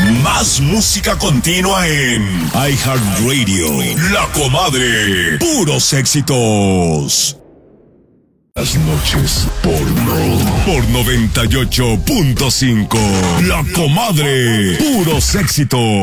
Más música continua en iHeartRadio. La Comadre. Puros éxitos. Las noches por 98.5. La Comadre. Puros éxitos.